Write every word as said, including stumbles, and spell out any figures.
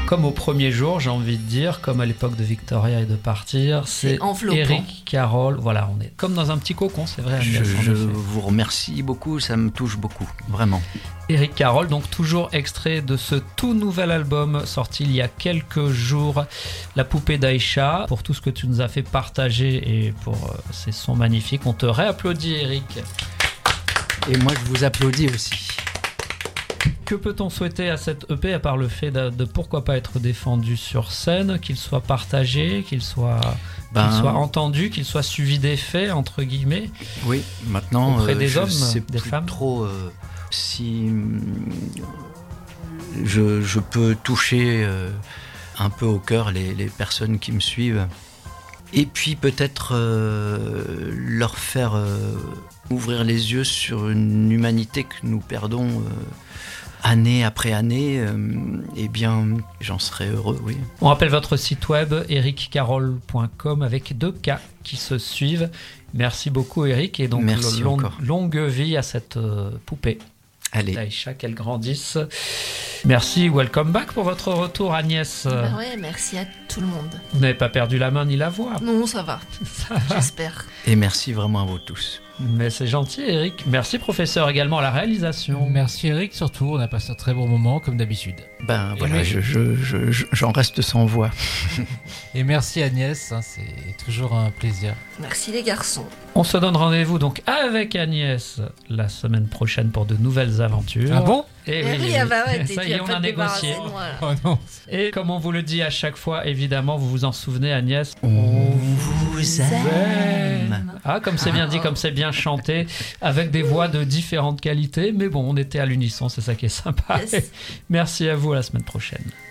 comme au premier jour, j'ai envie de dire, comme à l'époque de Victoria et de Partir, c'est, c'est Eric Carroll. Voilà, on est comme dans un petit cocon, c'est vrai. Je, je vous remercie beaucoup, ça me touche beaucoup, vraiment. Eric Carroll, donc toujours extrait de ce tout nouvel album sorti il y a quelques jours, La poupée d'Aïcha. Pour tout ce que tu nous as fait partager et pour euh, ces sons magnifiques, on te réapplaudit, Eric. Et moi, je vous applaudis aussi. Que peut-on souhaiter à cette E P à part le fait de, de pourquoi pas être défendu sur scène, qu'il soit partagé, qu'il soit, ben, qu'il soit entendu, qu'il soit suivi des faits, entre guillemets. Oui, maintenant, auprès euh, des je hommes, sais des plus femmes. Trop, euh, si je, je peux toucher euh, un peu au cœur les, les personnes qui me suivent. Et puis peut-être euh, leur faire euh, ouvrir les yeux sur une humanité que nous perdons euh, année après année, euh, eh bien j'en serais heureux, oui. On rappelle votre site web eric carroll point com avec deux K qui se suivent. Merci beaucoup Eric et donc Merci long, encore. longue vie à cette euh, poupée. Allez. D'Aïcha, qu'elle grandisse. Merci, welcome back pour votre retour Agnès. Bah ouais, merci à tout le monde. Vous n'avez pas perdu la main ni la voix. Non, ça va, Ça va. j'espère. Et merci vraiment à vous tous. Mais c'est gentil Eric. Merci professeur également à la réalisation. Merci Eric, surtout, on a passé un très bon moment comme d'habitude. Ben Et voilà, oui. je, je, je, je- j'en reste sans voix. Et merci Agnès, hein, c'est toujours un plaisir. Merci les garçons. On se donne rendez-vous donc avec Agnès la semaine prochaine pour de nouvelles aventures. Ah bon ? Et Eh oui, oui, oui. ah bah ouais, t'es- Ça tu y est, vas on pas a te négocié. débarrasser de moi, là. Oh non. Et comme on vous le dit à chaque fois, évidemment, vous vous en souvenez Agnès. On vous aime. Ah, comme c'est bien dit, comme c'est bien chanté, avec des voix de différentes qualités. Mais bon, on était à l'unisson, c'est ça qui est sympa. Yes. Merci à vous, à la semaine prochaine.